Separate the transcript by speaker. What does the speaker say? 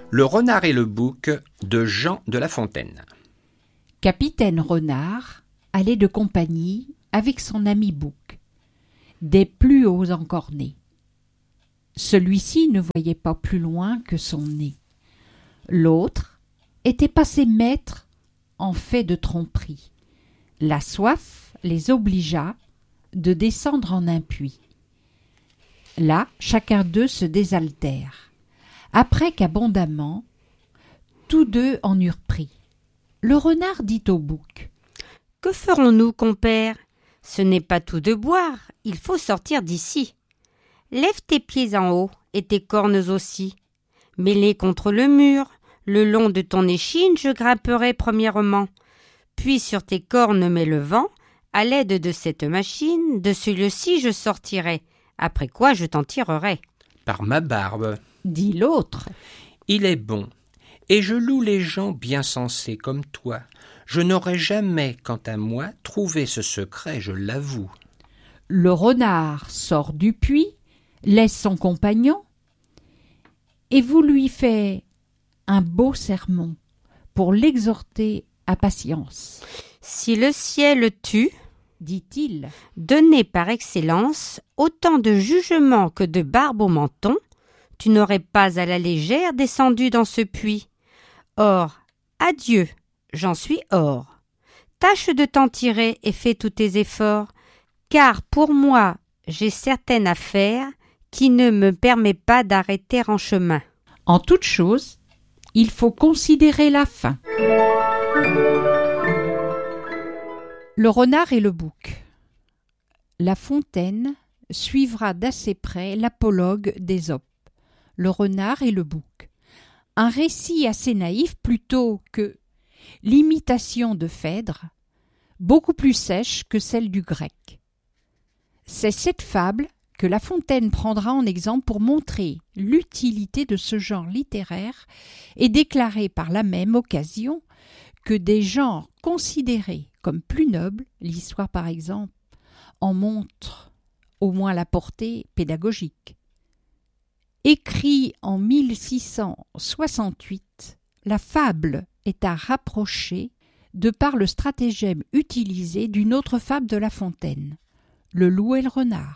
Speaker 1: Le renard et le bouc de Jean de La Fontaine.
Speaker 2: Capitaine Renard allait de compagnie avec son ami Bouc, des plus hauts encornés. Celui-ci ne voyait pas plus loin que son nez. L'autre était passé maître en fait de tromperie. La soif les obligea de descendre en un puits. Là, chacun d'eux se désaltère. Après qu'abondamment, tous deux en eurent pris. Le renard dit au bouc :
Speaker 3: « Que ferons-nous, compère ? Ce n'est pas tout de boire, il faut sortir d'ici. Lève tes pieds en haut et tes cornes aussi. Mets-les contre le mur, le long de ton échine je grimperai premièrement. Puis sur tes cornes mets le vent, à l'aide de cette machine, de ce lieu-ci je sortirai, après quoi je t'en tirerai. »
Speaker 1: « Par ma barbe,
Speaker 2: dit l'autre,
Speaker 1: il est bon, et je loue les gens bien sensés comme toi. Je n'aurais jamais, quant à moi, trouvé ce secret, je l'avoue. »
Speaker 2: Le renard sort du puits, laisse son compagnon, et vous lui fait un beau sermon pour l'exhorter à patience.
Speaker 3: « Si le ciel tue,
Speaker 2: dit-il,
Speaker 3: donné par excellence, autant de jugement que de barbe au menton, tu n'aurais pas à la légère descendu dans ce puits. Or, adieu, j'en suis hors. Tâche de t'en tirer et fais tous tes efforts, car pour moi, j'ai certaine affaire qui ne me permet pas d'arrêter en chemin. »
Speaker 2: En toute chose, il faut considérer la fin. Le renard et le bouc. La Fontaine suivra d'assez près l'apologue d'Ésope, le renard et le bouc. Un récit assez naïf plutôt que l'imitation de Phèdre, beaucoup plus sèche que celle du grec. C'est cette fable que La Fontaine prendra en exemple pour montrer l'utilité de ce genre littéraire et déclarer par la même occasion que des genres considérés comme plus nobles, l'histoire par exemple, en montre au moins la portée pédagogique. Écrit en 1668, la fable est à rapprocher de par le stratagème utilisé d'une autre fable de La Fontaine, Le loup et le renard.